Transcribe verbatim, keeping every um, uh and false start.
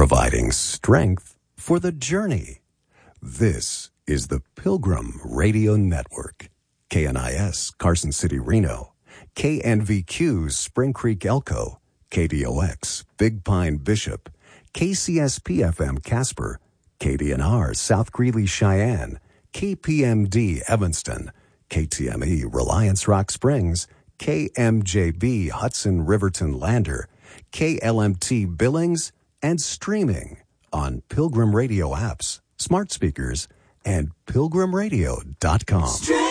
providing strength for the journey. This is the Pilgrim Radio Network. K N I S, Carson City, Reno. K N V Q, Spring Creek, Elko. K D O X, Big Pine, Bishop. K C S P F M, Casper. K D N R, South Greeley, Cheyenne. K P M D, Evanston. K T M E, Reliance Rock Springs. K M J B, Hudson Riverton, Lander. K L M T, Billings. And streaming on Pilgrim Radio apps, smart speakers, and pilgrim radio dot com.